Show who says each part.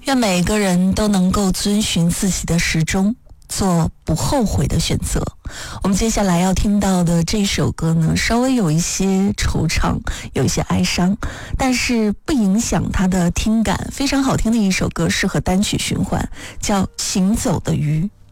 Speaker 1: 愿每个人都能够遵循自己的时钟，做不后悔的选择。我们接下来要听到的这首歌呢，稍微有一些惆怅，有一些哀伤，但是不影响它的听感，非常好听的一首歌，适合单曲循环，叫《行走的鱼》。